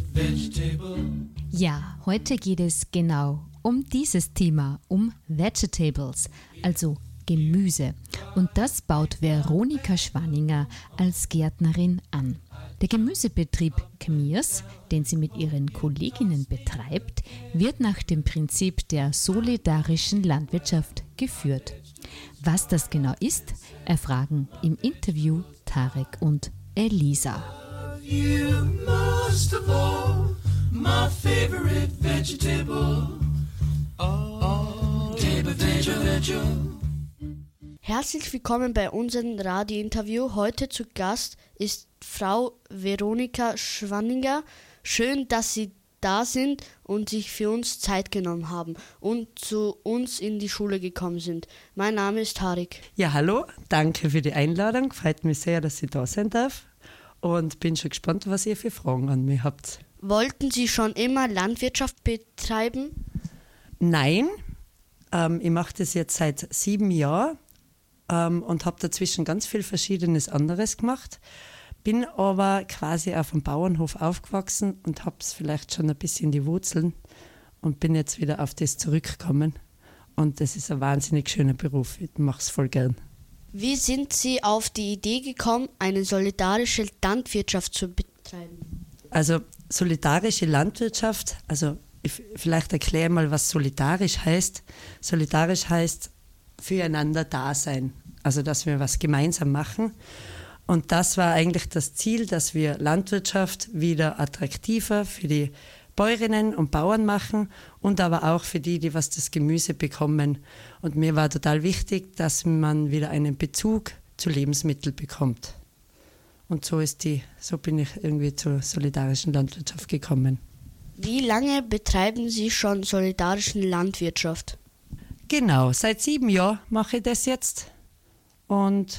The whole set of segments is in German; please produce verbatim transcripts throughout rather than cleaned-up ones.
Ja, heute geht es genau um dieses Thema, um Vegetables, also Gemüse. Und das baut Veronika Schwanninger als Gärtnerin an. Der Gemüsebetrieb Kmirs, den sie mit ihren Kolleginnen betreibt, wird nach dem Prinzip der solidarischen Landwirtschaft geführt. Was das genau ist, erfragen im Interview Tarek und Elisa. My favorite vegetable. Oh, Herzlich willkommen bei unserem Radiointerview. Heute zu Gast ist Frau Veronika Schwanninger. Schön, dass Sie da sind und sich für uns Zeit genommen haben und zu uns in die Schule gekommen sind. Mein Name ist Tarek. Ja, hallo. Danke für die Einladung. Freut mich sehr, dass ich da sein darf. Und bin schon gespannt, was ihr für Fragen an mich habt. Wollten Sie schon immer Landwirtschaft betreiben? Nein, ähm, ich mache das jetzt seit sieben Jahren ähm, und habe dazwischen ganz viel Verschiedenes anderes gemacht. Bin aber quasi auf dem Bauernhof aufgewachsen und habe es vielleicht schon ein bisschen die Wurzeln und bin jetzt wieder auf das zurückgekommen. Und das ist ein wahnsinnig schöner Beruf, ich mache es voll gern. Wie sind Sie auf die Idee gekommen, eine solidarische Landwirtschaft zu betreiben? Also solidarische Landwirtschaft, also ich, vielleicht erkläre ich mal, was solidarisch heißt. Solidarisch heißt füreinander da sein, also dass wir was gemeinsam machen. Und das war eigentlich das Ziel, dass wir Landwirtschaft wieder attraktiver für die Bäuerinnen und Bauern machen und aber auch für die, die was das Gemüse bekommen. Und mir war total wichtig, dass man wieder einen Bezug zu Lebensmitteln bekommt. Und so ist die, so bin ich irgendwie zur solidarischen Landwirtschaft gekommen. Wie lange betreiben Sie schon solidarische Landwirtschaft? Genau, seit sieben Jahren mache ich das jetzt. Und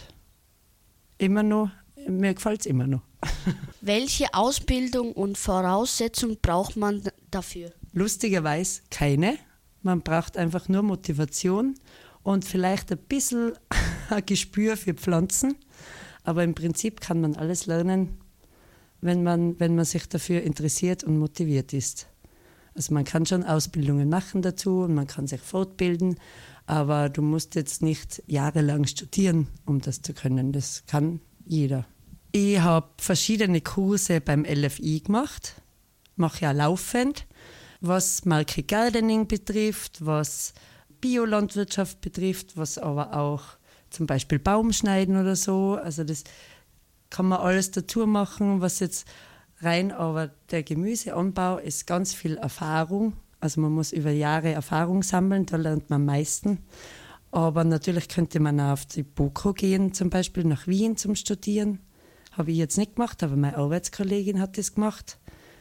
immer noch, mir gefällt es immer noch. Welche Ausbildung und Voraussetzungen braucht man dafür? Lustigerweise keine. Man braucht einfach nur Motivation und vielleicht ein bisschen ein Gespür für Pflanzen. Aber im Prinzip kann man alles lernen, wenn man, wenn man sich dafür interessiert und motiviert ist. Also man kann schon Ausbildungen machen dazu und man kann sich fortbilden, aber du musst jetzt nicht jahrelang studieren, um das zu können. Das kann jeder. Ich habe verschiedene Kurse beim L F I gemacht, mache ja laufend, was Market Gardening betrifft, was Biolandwirtschaft betrifft, was aber auch zum Beispiel Baumschneiden oder so. Also das kann man alles dazu machen, was jetzt rein, aber der Gemüseanbau ist ganz viel Erfahrung. Also man muss über Jahre Erfahrung sammeln, da lernt man am meisten. Aber natürlich könnte man auch auf die BOKU gehen, zum Beispiel nach Wien zum Studieren. Habe ich jetzt nicht gemacht, aber meine Arbeitskollegin hat das gemacht.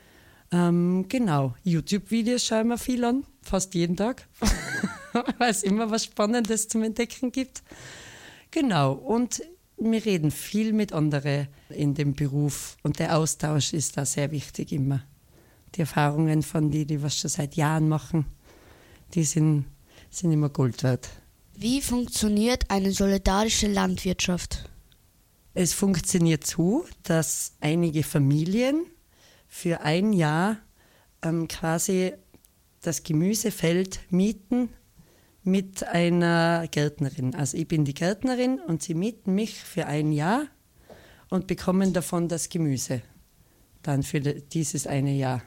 Ähm, genau, YouTube-Videos schauen wir viel an, fast jeden Tag, weil es immer was Spannendes zum Entdecken gibt. Genau, und wir reden viel mit anderen in dem Beruf und der Austausch ist da sehr wichtig immer. Die Erfahrungen von denen, die was schon seit Jahren machen, die sind, sind immer Gold wert. Wie funktioniert eine solidarische Landwirtschaft? Es funktioniert so, dass einige Familien für ein Jahr ähm, quasi das Gemüsefeld mieten mit einer Gärtnerin. Also ich bin die Gärtnerin und sie mieten mich für ein Jahr und bekommen davon das Gemüse dann für dieses eine Jahr.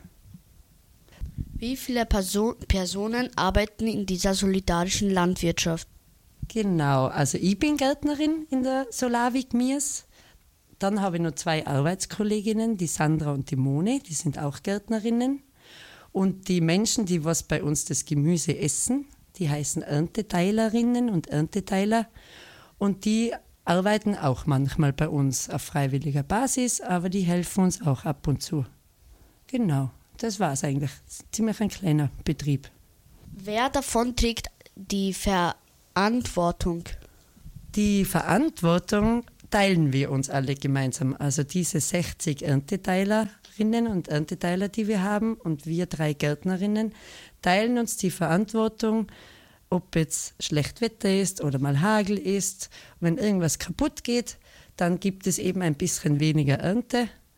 Wie viele Person- Personen arbeiten in dieser solidarischen Landwirtschaft? Genau, also ich bin Gärtnerin in der Solavi Kmirs. Dann habe ich noch zwei Arbeitskolleginnen, die Sandra und die Mone, die sind auch Gärtnerinnen. Und die Menschen, die was bei uns das Gemüse essen, die heißen Ernteteilerinnen und Ernteteiler. Und die arbeiten auch manchmal bei uns auf freiwilliger Basis, aber die helfen uns auch ab und zu. Genau, das war es eigentlich. Ziemlich ein kleiner Betrieb. Wer davon trägt die Verantwortung? Die Verantwortung teilen wir uns alle gemeinsam. Also diese sechzig Ernteteilerinnen und Ernteteiler, die wir haben, und wir drei Gärtnerinnen, teilen uns die Verantwortung, ob jetzt Schlechtwetter ist oder mal Hagel ist. Wenn irgendwas kaputt geht, dann gibt es eben ein bisschen weniger Ernte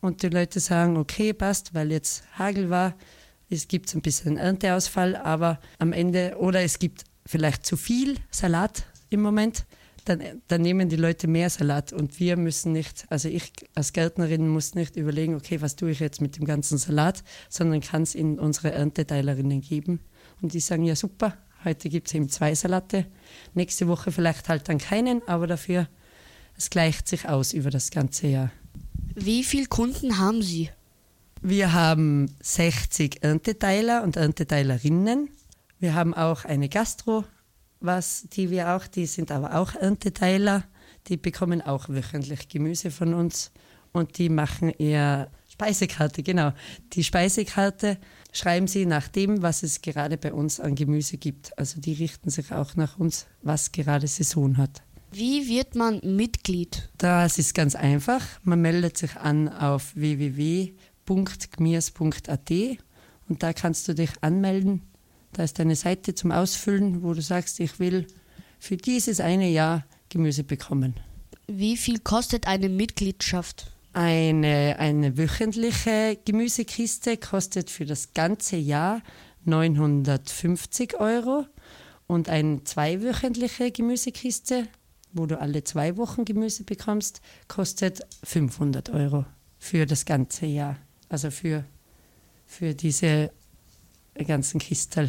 und die Leute sagen, okay, passt, weil jetzt Hagel war, es gibt ein bisschen Ernteausfall, aber am Ende, oder es gibt vielleicht zu viel Salat im Moment, dann, dann nehmen die Leute mehr Salat und wir müssen nicht, also ich als Gärtnerin muss nicht überlegen, okay, was tue ich jetzt mit dem ganzen Salat, sondern kann es in unsere Ernteteilerinnen geben. Und die sagen, ja super, heute gibt es eben zwei Salate, nächste Woche vielleicht halt dann keinen, aber dafür, es gleicht sich aus über das ganze Jahr. Wie viele Kunden haben Sie? Wir haben sechzig Ernteteiler und Ernteteilerinnen. Wir haben auch eine Gastro, was die wir auch, die sind aber auch Ernteteiler. Die bekommen auch wöchentlich Gemüse von uns und die machen eher Speisekarte, genau. Die Speisekarte schreiben sie nach dem, was es gerade bei uns an Gemüse gibt. Also die richten sich auch nach uns, was gerade Saison hat. Wie wird man Mitglied? Das ist ganz einfach. Man meldet sich an auf w w w punkt gmirs punkt a t und da kannst du dich anmelden. Da ist eine Seite zum Ausfüllen, wo du sagst, ich will für dieses eine Jahr Gemüse bekommen. Wie viel kostet eine Mitgliedschaft? Eine, eine wöchentliche Gemüsekiste kostet für das ganze Jahr neunhundertfünfzig Euro und eine zweiwöchentliche Gemüsekiste, wo du alle zwei Wochen Gemüse bekommst, kostet fünfhundert Euro für das ganze Jahr. Also für, für diese ganzen Kistel.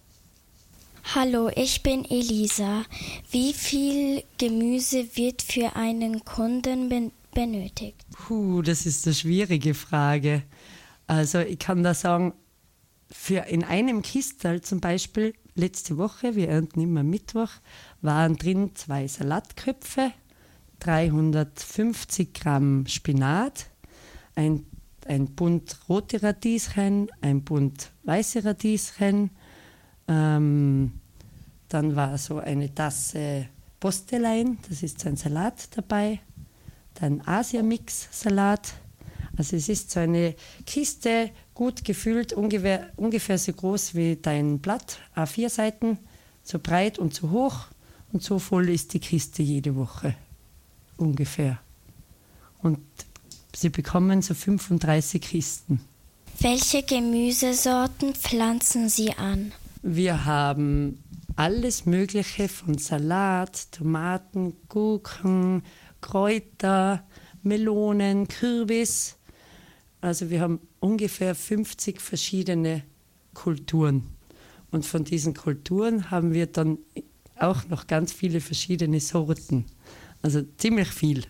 Hallo, ich bin Elisa. Wie viel Gemüse wird für einen Kunden ben- benötigt? Puh, das ist eine schwierige Frage. Also ich kann da sagen, für in einem Kistel zum Beispiel letzte Woche, wir ernten immer Mittwoch, waren drin zwei Salatköpfe, dreihundertfünfzig Gramm Spinat, ein, ein Bund rote Radieschen, ein Bund weiße Radieschen, ähm, dann war so eine Tasse Postelein, das ist so ein Salat dabei, dann Asia-Mix-Salat. Also es ist so eine Kiste, gut gefüllt, ungefähr, ungefähr so groß wie dein Blatt, A vier Seiten, so breit und so hoch. Und so voll ist die Kiste jede Woche, ungefähr. Und sie bekommen so fünfunddreißig Kisten. Welche Gemüsesorten pflanzen Sie an? Wir haben alles Mögliche von Salat, Tomaten, Gurken, Kräuter, Melonen, Kürbis. Also wir haben ungefähr fünfzig verschiedene Kulturen. Und von diesen Kulturen haben wir dann auch noch ganz viele verschiedene Sorten. Also ziemlich viel.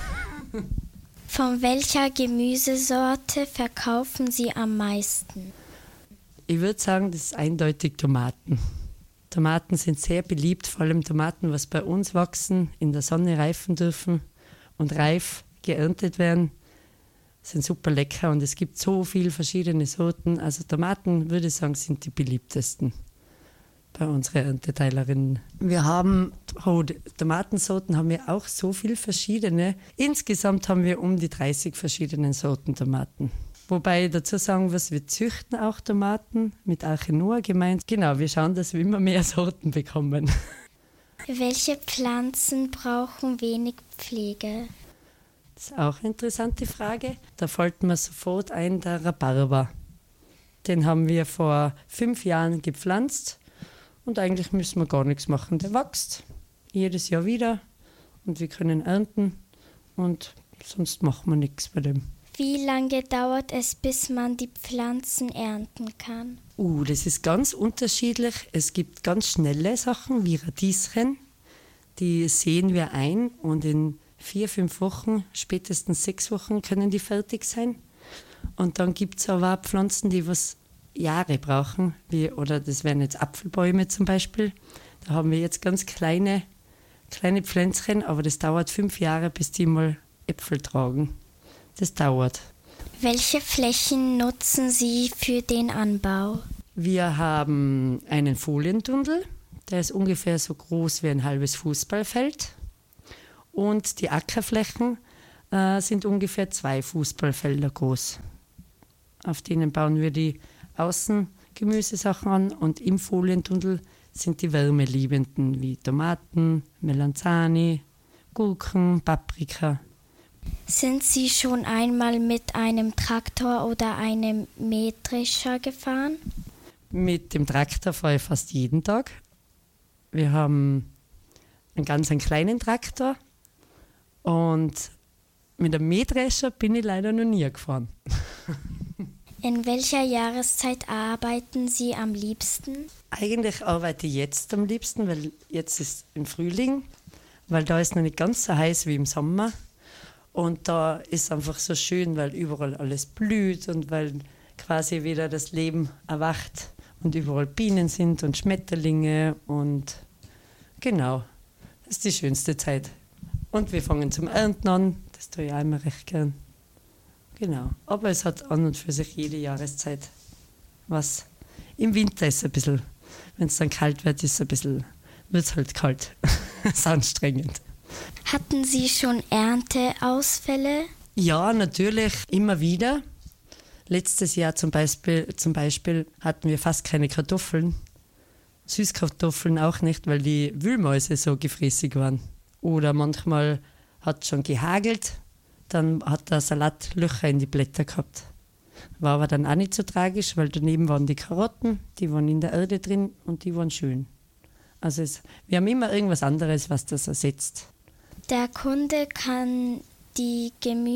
Von welcher Gemüsesorte verkaufen Sie am meisten? Ich würde sagen, das ist eindeutig Tomaten. Tomaten sind sehr beliebt, vor allem Tomaten, was bei uns wachsen, in der Sonne reifen dürfen und reif geerntet werden, sind super lecker und es gibt so viele verschiedene Sorten. Also Tomaten, würde ich sagen, sind die beliebtesten bei unseren Ernteteilerinnen. Wir haben, oh, Tomatensorten haben wir auch so viele verschiedene. Insgesamt haben wir um die dreißig verschiedene Sorten Tomaten. Wobei ich dazu sagen muss, wir züchten auch Tomaten mit Archenoa gemeint. Genau, wir schauen, dass wir immer mehr Sorten bekommen. Welche Pflanzen brauchen wenig Pflege? Das ist auch eine interessante Frage. Da fällt mir sofort ein, der Rhabarber. Den haben wir vor fünf Jahren gepflanzt und eigentlich müssen wir gar nichts machen. Der wächst jedes Jahr wieder und wir können ernten und sonst machen wir nichts bei dem. Wie lange dauert es, bis man die Pflanzen ernten kann? Uh, das ist ganz unterschiedlich. Es gibt ganz schnelle Sachen wie Radieschen, die säen wir ein und in vier, fünf Wochen, spätestens sechs Wochen können die fertig sein. Und dann gibt es aber auch Pflanzen, die was Jahre brauchen, wie, oder das wären jetzt Apfelbäume zum Beispiel. Da haben wir jetzt ganz kleine, kleine Pflänzchen, aber das dauert fünf Jahre, bis die mal Äpfel tragen. Das dauert. Welche Flächen nutzen Sie für den Anbau? Wir haben einen Folientunnel, der ist ungefähr so groß wie ein halbes Fußballfeld. Und die Ackerflächen äh, sind ungefähr zwei Fußballfelder groß. Auf denen bauen wir die Außengemüsesachen an und im Folientunnel sind die Wärmeliebenden wie Tomaten, Melanzani, Gurken, Paprika, Sind Sie schon einmal mit einem Traktor oder einem Mähdrescher gefahren? Mit dem Traktor fahre ich fast jeden Tag. Wir haben einen ganz einen kleinen Traktor und mit einem Mähdrescher bin ich leider noch nie gefahren. In welcher Jahreszeit arbeiten Sie am liebsten? Eigentlich arbeite ich jetzt am liebsten, weil jetzt ist im Frühling, weil da ist noch nicht ganz so heiß wie im Sommer. Und da ist einfach so schön, weil überall alles blüht und weil quasi wieder das Leben erwacht und überall Bienen sind und Schmetterlinge und genau, das ist die schönste Zeit. Und wir fangen zum Ernten an, das tue ich auch immer recht gern. Genau, aber es hat an und für sich jede Jahreszeit was. Im Winter ist es ein bisschen, wenn es dann kalt wird, ist es ein bisschen, wird es halt kalt, ist anstrengend. Hatten Sie schon Ernteausfälle? Ja, natürlich, immer wieder. Letztes Jahr zum Beispiel, zum Beispiel hatten wir fast keine Kartoffeln. Süßkartoffeln auch nicht, weil die Wühlmäuse so gefräßig waren. Oder manchmal hat es schon gehagelt, dann hat der Salat Löcher in die Blätter gehabt. War aber dann auch nicht so tragisch, weil daneben waren die Karotten, die waren in der Erde drin und die waren schön. Also es, wir haben immer irgendwas anderes, was das ersetzt. Der Kunde kann die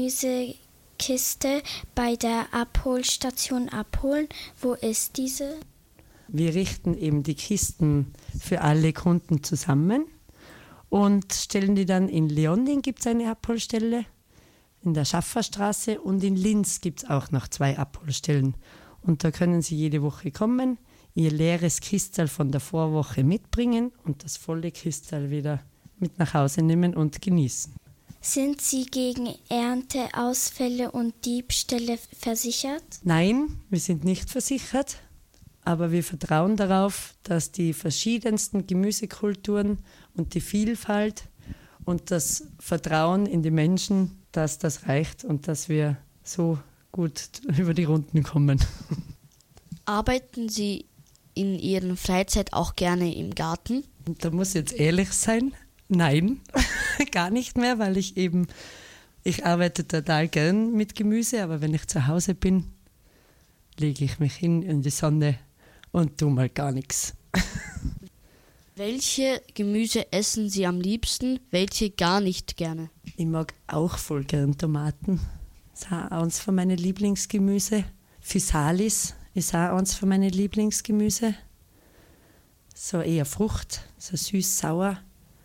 Gemüsekiste bei der Abholstation abholen. Wo ist diese? Wir richten eben die Kisten für alle Kunden zusammen und stellen die dann in Leonding, gibt es eine Abholstelle, in der Schafferstraße, und in Linz gibt es auch noch zwei Abholstellen. Und da können Sie jede Woche kommen, Ihr leeres Kistel von der Vorwoche mitbringen und das volle Kistel wieder mit nach Hause nehmen und genießen. Sind Sie gegen Ernteausfälle und Diebstähle versichert? Nein, wir sind nicht versichert, aber wir vertrauen darauf, dass die verschiedensten Gemüsekulturen und die Vielfalt und das Vertrauen in die Menschen, dass das reicht und dass wir so gut über die Runden kommen. Arbeiten Sie in Ihrer Freizeit auch gerne im Garten? Und da muss ich jetzt ehrlich sein, nein, gar nicht mehr, weil ich eben, ich arbeite total gern mit Gemüse, aber wenn ich zu Hause bin, lege ich mich hin in die Sonne und tue mal gar nichts. Welche Gemüse essen Sie am liebsten, welche gar nicht gerne? Ich mag auch voll gern Tomaten. Das ist auch eins von meinen Lieblingsgemüse. Physalis ist auch eins von meinen Lieblingsgemüse. So eher Frucht, so süß-sauer.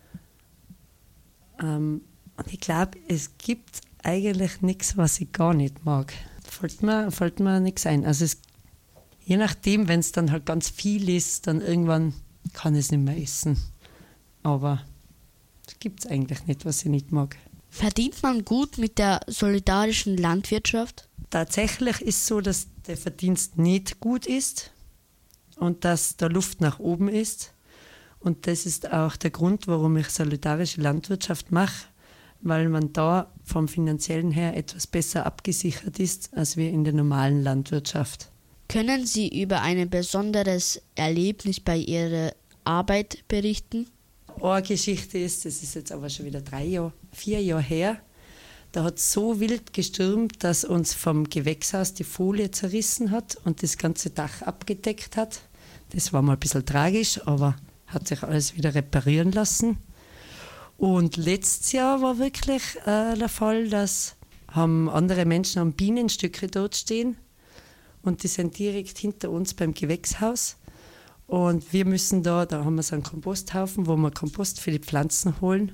Ähm, und ich glaube, es gibt eigentlich nichts, was ich gar nicht mag. Fällt mir, fällt mir nichts ein. Also es, je nachdem, wenn es dann halt ganz viel ist, dann irgendwann kann ich es nicht mehr essen. Aber es gibt es eigentlich nicht, was ich nicht mag. Verdient man gut mit der solidarischen Landwirtschaft? Tatsächlich ist es so, dass der Verdienst nicht gut ist und dass da Luft nach oben ist. Und das ist auch der Grund, warum ich solidarische Landwirtschaft mache, weil man da vom Finanziellen her etwas besser abgesichert ist, als wir in der normalen Landwirtschaft. Können Sie über ein besonderes Erlebnis bei Ihrer Arbeit berichten? Eine Geschichte ist, das ist jetzt aber schon wieder drei Jahre, vier Jahre her, da hat es so wild gestürmt, dass uns vom Gewächshaus die Folie zerrissen hat und das ganze Dach abgedeckt hat. Das war mal ein bisschen tragisch, aber hat sich alles wieder reparieren lassen. Und letztes Jahr war wirklich äh, der Fall, dass haben andere Menschen am Bienenstücke dort stehen und die sind direkt hinter uns beim Gewächshaus. Und wir müssen da, da haben wir so einen Komposthaufen, wo wir Kompost für die Pflanzen holen.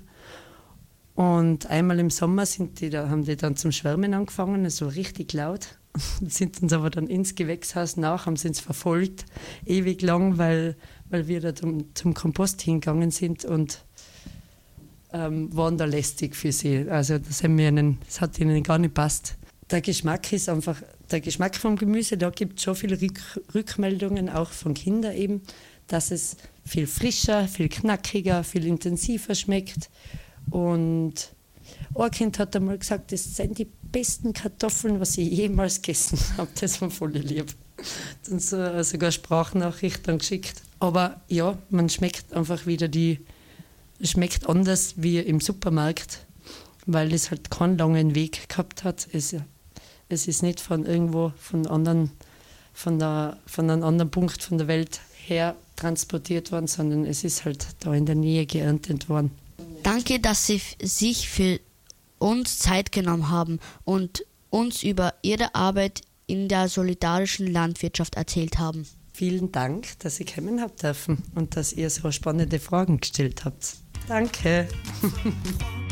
Und einmal im Sommer sind die, da haben die dann zum Schwärmen angefangen, so also richtig laut. Sind uns aber dann ins Gewächshaus nach, haben sie uns verfolgt, ewig lang, weil, weil wir da zum, zum Kompost hingegangen sind und ähm, waren da lästig für sie. Also das, haben wir ihnen, das hat ihnen gar nicht passt. Der Geschmack ist einfach, der Geschmack vom Gemüse, da gibt es schon viele Rück, Rückmeldungen, auch von Kindern eben, dass es viel frischer, viel knackiger, viel intensiver schmeckt. Und ein Kind hat einmal gesagt, das sind die besten Kartoffeln, was ich jemals gegessen habe. Das war voll lieb. Dann so, sogar Sprachnachricht dann geschickt. Aber ja, man schmeckt einfach wieder die, schmeckt anders wie im Supermarkt. weil es halt keinen langen Weg gehabt hat. Es, es ist nicht von irgendwo, von, anderen, von, der, von einem anderen Punkt von der Welt her transportiert worden, sondern es ist halt da in der Nähe geerntet worden. Danke, dass Sie sich für uns Zeit genommen haben und uns über Ihre Arbeit in der solidarischen Landwirtschaft erzählt haben. Vielen Dank, dass ich kommen habt dürfen und dass ihr so spannende Fragen gestellt habt. Danke.